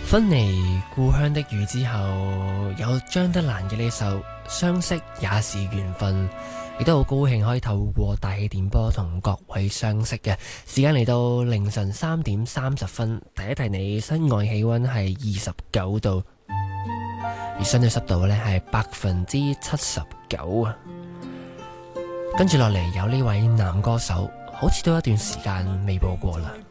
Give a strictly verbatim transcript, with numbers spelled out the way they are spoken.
分離故鄉的雨之後，有張德蘭嘅呢首《相識也是緣分》，亦都好高興可以透過大氣電波同各位相識嘅。時間嚟到凌晨三點三十分，提一提你室外氣溫係二十九度，而相對濕度呢係百分之七十九啊。跟住落嚟有呢位男歌手，好似都有一段時間未播過啦。